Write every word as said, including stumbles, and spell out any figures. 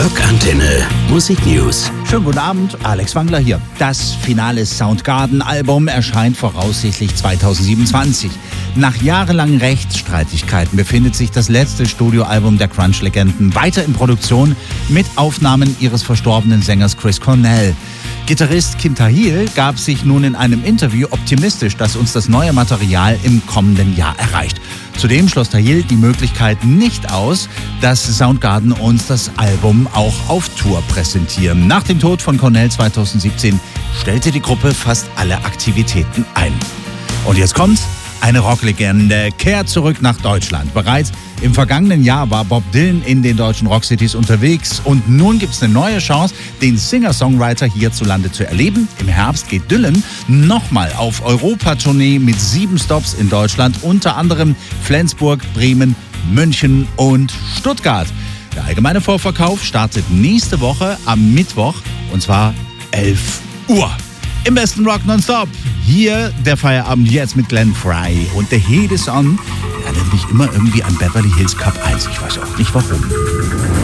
Rockantenne Musik News. Schönen guten Abend, Alex Wangler hier. Das finale Soundgarden-Album erscheint voraussichtlich zweitausendsiebenundzwanzig. Nach jahrelangen Rechtsstreitigkeiten befindet sich das letzte Studioalbum der Grunge-Legenden weiter in Produktion mit Aufnahmen ihres verstorbenen Sängers Chris Cornell. Gitarrist Kim Thayil gab sich nun in einem Interview optimistisch, dass uns das neue Material im kommenden Jahr erreicht. Zudem schloss Thayil die Möglichkeit nicht aus, dass Soundgarden uns das Album auch auf Tour präsentieren. Nach dem Tod von Cornell zweitausendsiebzehn stellte die Gruppe fast alle Aktivitäten ein. Und jetzt kommt's. Eine Rocklegende kehrt zurück nach Deutschland. Bereits im vergangenen Jahr war Bob Dylan in den deutschen Rockcities unterwegs. Und nun gibt es eine neue Chance, den Singer-Songwriter hierzulande zu erleben. Im Herbst geht Dylan nochmal auf Europatournee mit sieben Stops in Deutschland. Unter anderem Flensburg, Bremen, München und Stuttgart. Der allgemeine Vorverkauf startet nächste Woche am Mittwoch und zwar elf Uhr. Im besten Rock nonstop. Hier der Feierabend jetzt mit Glenn Frey. Und The Heat is On erinnert mich immer irgendwie an Beverly Hills Cop eins. Ich weiß auch nicht warum.